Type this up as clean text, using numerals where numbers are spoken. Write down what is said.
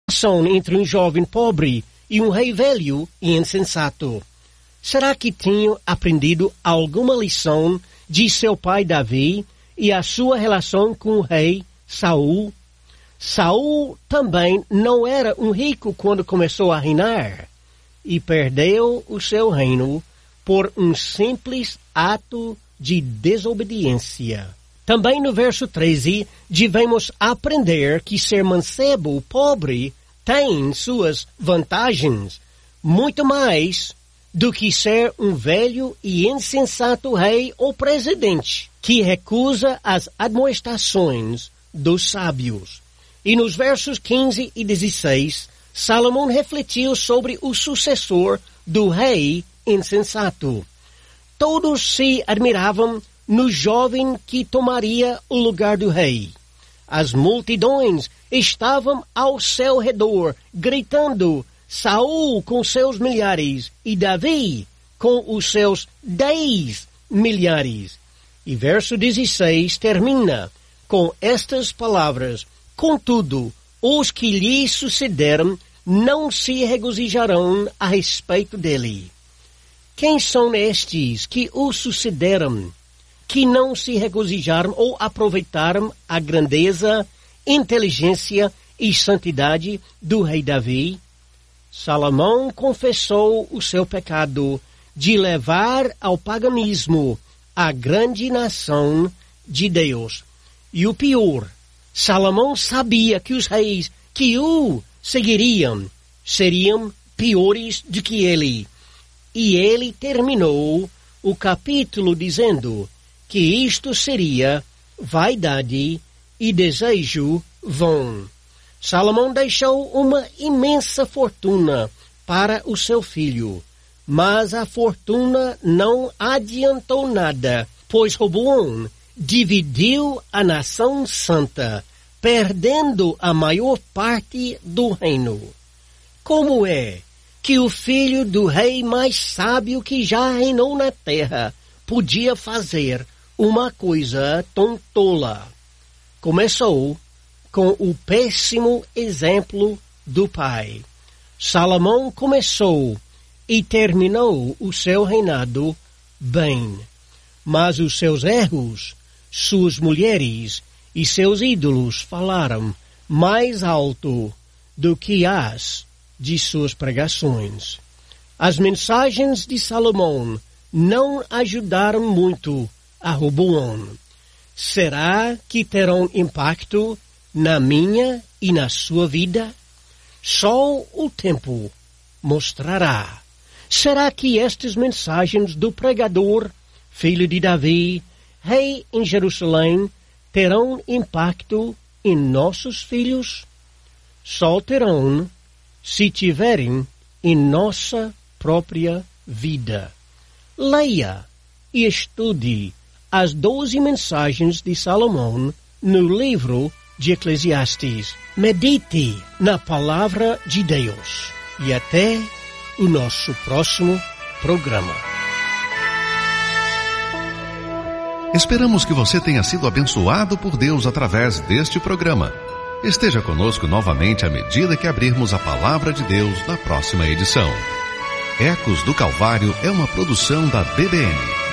entre um jovem pobre e um rei velho e insensato. Será que tinha aprendido alguma lição de seu pai Davi e a sua relação com o rei Saul? Saul também não era um rico quando começou a reinar e perdeu o seu reino por um simples ato de desobediência. Também no verso 13, devemos aprender que ser mancebo, pobre, tem suas vantagens, muito mais do que ser um velho e insensato rei ou presidente, que recusa as admoestações dos sábios. E nos versos 15 e 16, Salomão refletiu sobre o sucessor do rei insensato. Todos se admiravam no jovem que tomaria o lugar do rei. As multidões estavam ao seu redor, gritando, Saul com seus milhares e Davi com os seus 10 milhares. E verso 16 termina com estas palavras, contudo, os que lhe sucederam não se regozijarão a respeito dele. Quem são estes que o sucederam, que não se regozijaram ou aproveitaram a grandeza, inteligência e santidade do rei Davi? Salomão confessou o seu pecado de levar ao paganismo a grande nação de Deus. E o pior, Salomão sabia que os reis que o seguiriam seriam piores do que ele. E ele terminou o capítulo dizendo que isto seria vaidade e desejo vão. Salomão deixou uma imensa fortuna para o seu filho, mas a fortuna não adiantou nada, pois Roboão dividiu a nação santa, perdendo a maior parte do reino. Como é que o filho do rei mais sábio que já reinou na terra podia fazer uma coisa tão tola? Começou com o péssimo exemplo do pai. Salomão começou e terminou o seu reinado bem, mas os seus erros, suas mulheres e seus ídolos falaram mais alto do que as de suas pregações. As mensagens de Salomão não ajudaram muito a Roboão. Será que terão impacto na minha e na sua vida? Só o tempo mostrará. Será que estas mensagens do pregador, filho de Davi, rei em Jerusalém, terão impacto em nossos filhos? Só terão se tiverem em nossa própria vida. Leia e estude as 12 mensagens de Salomão no livro de Eclesiastes. Medite na palavra de Deus. E até o nosso próximo programa. Esperamos que você tenha sido abençoado por Deus através deste programa. Esteja conosco novamente à medida que abrirmos a palavra de Deus na próxima edição. Ecos do Calvário é uma produção da BBN.